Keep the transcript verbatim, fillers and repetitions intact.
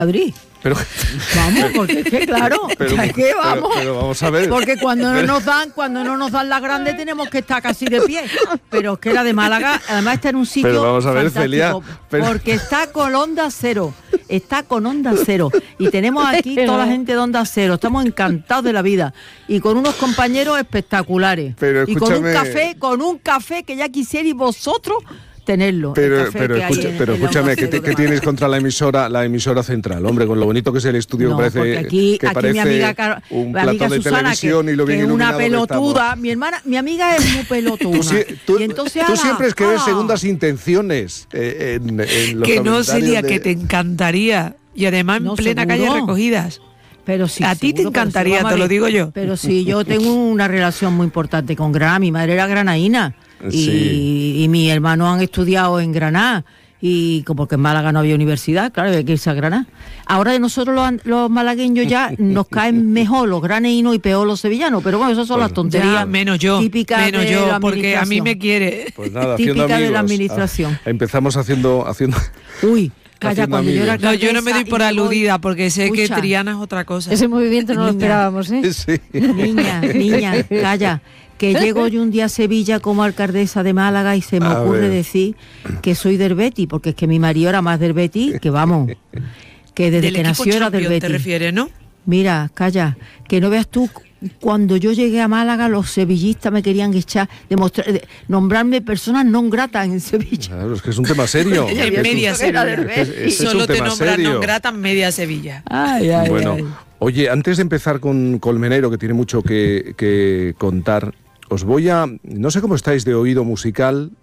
Madrid. Pero, vamos, porque es que claro, pero, es que vamos. Pero, pero vamos a ver. Porque cuando no nos dan, cuando no nos dan la grande tenemos que estar casi de pie. Pero es que la de Málaga, además está en un sitio Pero vamos a ver, Celia, pero... porque está con Onda Cero, está con Onda Cero y tenemos aquí toda la gente de Onda Cero. Estamos encantados de la vida y con unos compañeros espectaculares. Pero y con un café, con un café que ya quisierais vosotros tenerlo. Pero, pero, escucha, en, pero en escúchame, ¿qué, ¿qué tienes contra la emisora la emisora central? Hombre, con lo bonito que es el estudio, no, que parece, aquí, que aquí parece mi amiga, Car un mi amiga plato de Susana, televisión que, y lo bien que es una pelotuda. Que mi hermana, mi amiga es muy pelotuda. Tú, tú, y entonces, tú ala, siempre es que ves ah, segundas intenciones eh, en, en los que no sería de... que te encantaría y además en no, plena seguro. calle Recogidas. Pero sí, a ti seguro, te encantaría, sí, te lo digo yo. Pero sí, yo tengo una relación muy importante con Granada. Mi madre era granaína y, sí. y mis hermanos han estudiado en Granada. Y como que en Málaga no había universidad, claro, había que irse a Granada. Ahora de nosotros los, los malagueños ya nos caen mejor los graneínos y peor los sevillanos, pero bueno, esas son pues, las tonterías ya, menos yo, típicas menos de yo, la porque a mí me quiere. Pues nada, típica haciendo amigos. de la administración. Ah, empezamos haciendo... haciendo Uy, calla, cuando amigos. yo era No, yo no me doy por aludida, porque sé Escucha, que Triana es otra cosa. Ese movimiento no niña, lo esperábamos, ¿eh? Sí. Niña, niña, calla. Que llego yo un día a Sevilla como alcaldesa de Málaga y se me A ocurre ver. decir que soy del Betis, porque es que mi marido era más del Betis, que vamos, que desde Del que equipo nació era del champion Betis. te refieres, ¿no? Mira, calla, que no veas tú, cuando yo llegué a Málaga los sevillistas me querían echar, demostrar, de, nombrarme personas non gratas en Sevilla. Claro, es que es un tema serio. En Es que media es un- Sevilla. es que es- es un Solo te tema nombran serio. non grata en media Sevilla. Ay, ay, Bueno, ay. oye, antes de empezar con Colmenero, que tiene mucho que, que contar, os voy a... No sé cómo estáis de oído musical,